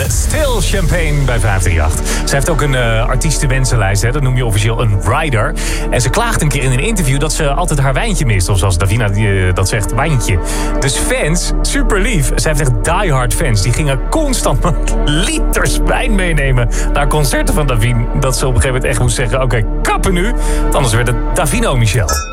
Still Champagne bij 538. Zij heeft ook een artiestenwensenlijst, hè? Dat noem je officieel een rider. En ze klaagt een keer in een interview dat ze altijd haar wijntje mist. Of zoals Davina dat zegt, wijntje. Dus fans, super lief. Zij heeft echt diehard fans. Die gingen constant liters wijn meenemen naar concerten van Davine. Dat ze op een gegeven moment echt moest zeggen, oké, kappen nu. Want anders werd het Davino Michel.